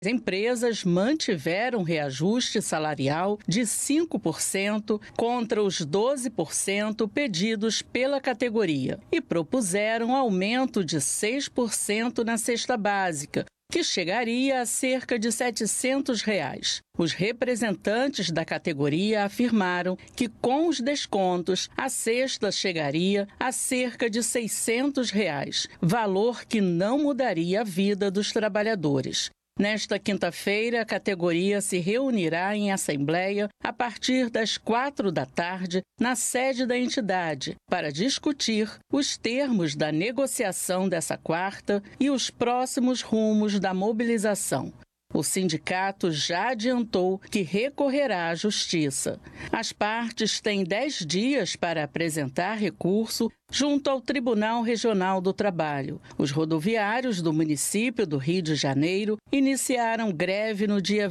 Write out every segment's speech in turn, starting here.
As empresas mantiveram reajuste salarial de 5% contra os 12% pedidos pela categoria e propuseram aumento de 6% na cesta básica, que chegaria a cerca de R$ 700. Os representantes da categoria afirmaram que, com os descontos, a cesta chegaria a cerca de R$ 600, valor que não mudaria a vida dos trabalhadores. Nesta quinta-feira, a categoria se reunirá em assembleia a partir das 16h na sede da entidade para discutir os termos da negociação dessa quarta e os próximos rumos da mobilização. O sindicato já adiantou que recorrerá à justiça. As partes têm 10 dias para apresentar recurso junto ao Tribunal Regional do Trabalho. Os rodoviários do município do Rio de Janeiro iniciaram greve no dia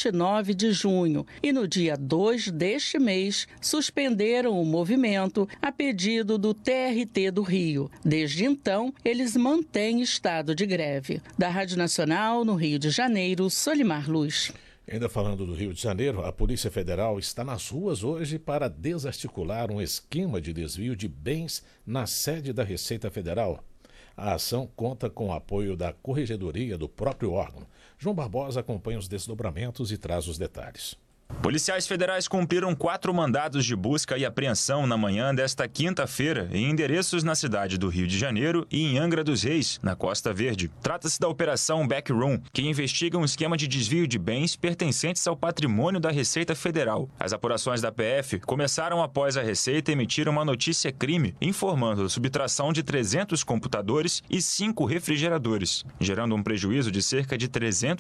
29 de junho e no dia 2 deste mês suspenderam o movimento a pedido do TRT do Rio. Desde então, eles mantêm estado de greve. Da Rádio Nacional, no Rio de Janeiro, Solimar Luz. Ainda falando do Rio de Janeiro, a Polícia Federal está nas ruas hoje para desarticular um esquema de desvio de bens na sede da Receita Federal. A ação conta com o apoio da Corregedoria do próprio órgão. João Barbosa acompanha os desdobramentos e traz os detalhes. Policiais federais cumpriram 4 mandados de busca e apreensão na manhã desta quinta-feira em endereços na cidade do Rio de Janeiro e em Angra dos Reis, na Costa Verde. Trata-se da Operação Backroom, que investiga um esquema de desvio de bens pertencentes ao patrimônio da Receita Federal. As apurações da PF começaram após a Receita emitir uma notícia-crime informando a subtração de 300 computadores e 5 refrigeradores, gerando um prejuízo de cerca de R$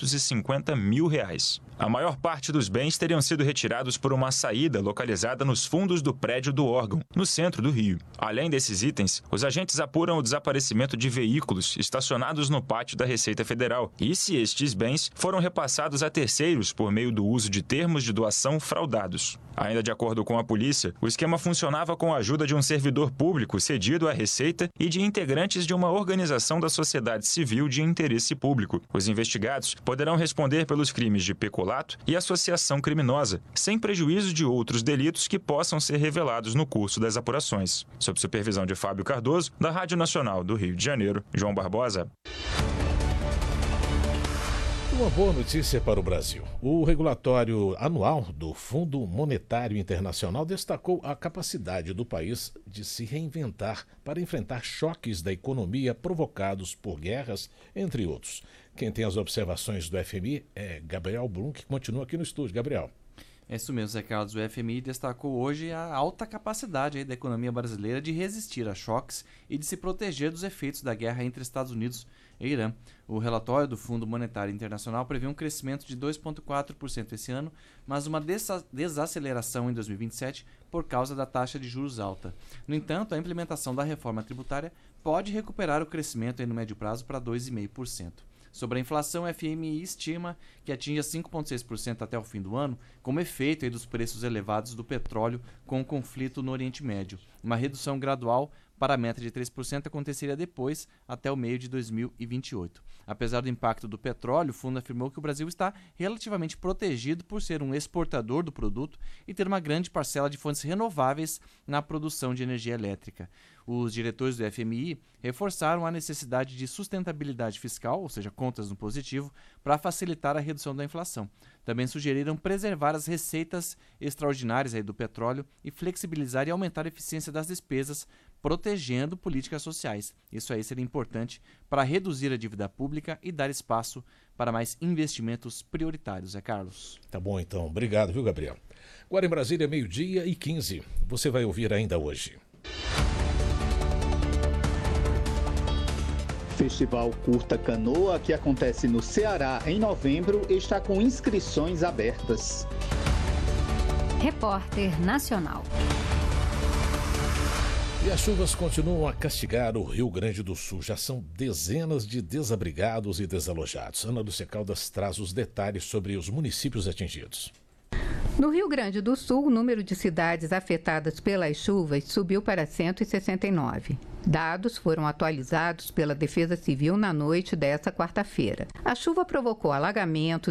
350 mil. A maior parte dos bens teriam sido retirados por uma saída localizada nos fundos do prédio do órgão, no centro do Rio. Além desses itens, os agentes apuram o desaparecimento de veículos estacionados no pátio da Receita Federal e se estes bens foram repassados a terceiros por meio do uso de termos de doação fraudados. Ainda de acordo com a polícia, o esquema funcionava com a ajuda de um servidor público cedido à Receita e de integrantes de uma organização da sociedade civil de interesse público. Os investigados poderão responder pelos crimes de peculato e associação criminosa, sem prejuízo de outros delitos que possam ser revelados no curso das apurações. Sob supervisão de Fábio Cardoso, da Rádio Nacional do Rio de Janeiro, João Barbosa. Uma boa notícia para o Brasil. O regulatório anual do Fundo Monetário Internacional destacou a capacidade do país de se reinventar para enfrentar choques da economia provocados por guerras, entre outros. Quem tem as observações do FMI é Gabriel Blum, que continua aqui no estúdio. Gabriel. É isso mesmo, Zé Carlos. O FMI destacou hoje a alta capacidade da economia brasileira de resistir a choques e de se proteger dos efeitos da guerra entre Estados Unidos e Irã. O relatório do Fundo Monetário Internacional prevê um crescimento de 2,4% esse ano, mas uma desaceleração em 2027 por causa da taxa de juros alta. No entanto, a implementação da reforma tributária pode recuperar o crescimento no médio prazo para 2,5%. Sobre a inflação, a FMI estima que atinja 5,6% até o fim do ano, como efeito dos preços elevados do petróleo com o conflito no Oriente Médio. Uma redução gradual para a meta de 3% aconteceria depois, até o meio de 2028. Apesar do impacto do petróleo, o fundo afirmou que o Brasil está relativamente protegido por ser um exportador do produto e ter uma grande parcela de fontes renováveis na produção de energia elétrica. Os diretores do FMI reforçaram a necessidade de sustentabilidade fiscal, ou seja, contas no positivo, para facilitar a redução da inflação. Também sugeriram preservar as receitas extraordinárias do petróleo e flexibilizar e aumentar a eficiência das despesas, protegendo políticas sociais. Isso aí seria importante para reduzir a dívida pública e dar espaço para mais investimentos prioritários, Carlos. Tá bom, então. Obrigado, viu, Gabriel? Agora em Brasília, 12:15. Você vai ouvir ainda hoje. Festival Curta Canoa, que acontece no Ceará em novembro, está com inscrições abertas. Repórter Nacional. E as chuvas continuam a castigar o Rio Grande do Sul. Já são dezenas de desabrigados e desalojados. Ana Lúcia Caldas traz os detalhes sobre os municípios atingidos. No Rio Grande do Sul, o número de cidades afetadas pelas chuvas subiu para 169. Dados foram atualizados pela Defesa Civil na noite desta quarta-feira. A chuva provocou alagamentos